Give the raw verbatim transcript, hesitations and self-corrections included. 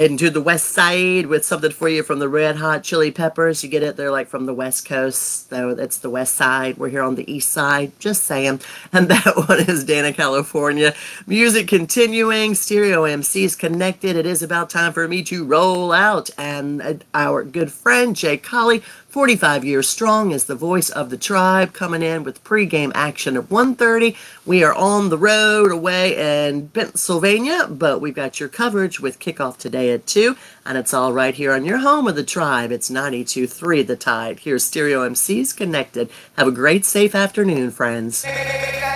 Heading to the west side with something for you from the Red Hot Chili Peppers. You get it, they're like from the west coast, so it's the west side. We're here on the east side, just saying. And that one is Dana, California. Music continuing, Stereo M Cs connected. It is about time for me to roll out. And our good friend Jay Colley, forty-five years strong, is the voice of the tribe, coming in with pregame action at one thirty. We are on the road away in Pennsylvania, but we've got your coverage with kickoff today at two, and it's all right here on your home of the tribe. It's ninety-two point three The Tide. Here's Stereo M Cs connected. Have a great, safe afternoon, friends.